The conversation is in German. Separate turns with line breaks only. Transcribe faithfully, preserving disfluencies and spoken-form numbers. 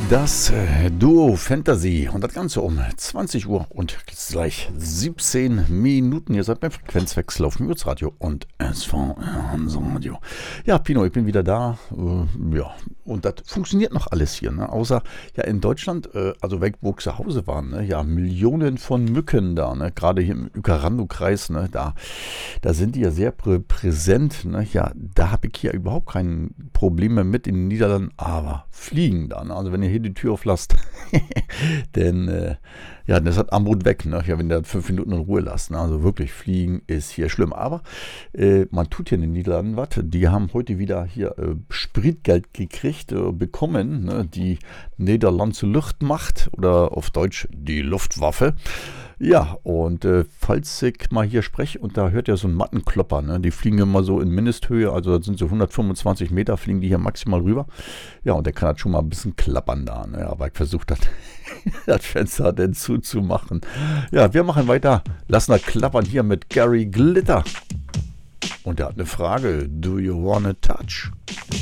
Das äh, Duo Fantasy und das Ganze um zwanzig Uhr und gleich siebzehn Minuten. Ihr seid beim Frequenzwechsel auf Mürzradio und S V R Hansa-Radio. Ja, Pino, ich bin wieder da. Äh, ja, und das funktioniert noch alles hier. Ne? Außer ja in Deutschland, äh, also weg, wo ich zu Hause war, ne? Ja, Millionen von Mücken da. Ne? Gerade hier im Ukarando-Kreis, ne? da, da sind die ja sehr prä präsent. Ne? Ja, da habe ich hier überhaupt kein Problem mehr mit in den Niederlanden, aber Fliegen da. Ne? Also wenn ihr hier die Tür auflasst, denn äh, ja, das hat Armut weg, ne? Ja, wenn ihr fünf Minuten in Ruhe lasst. Ne? Also wirklich, Fliegen ist hier schlimm. Aber äh, man tut hier in den Niederlanden was. Die haben heute wieder hier äh, Spritgeld gekriegt, äh, bekommen. Ne? Die Nederlandse Luchtmacht oder auf Deutsch die Luftwaffe. Ja, und äh, falls ich mal hier spreche und da hört ihr so einen Mattenklopper, ne? Die fliegen immer so in Mindesthöhe, also das sind so hundertfünfundzwanzig Meter, fliegen die hier maximal rüber. Ja, und der kann halt schon mal ein bisschen klappern da, ne? Aber ich versuche das, das Fenster denn zuzumachen. Ja, wir machen weiter, lassen das klappern hier mit Gary Glitter. Und er hat eine Frage, do you wanna touch?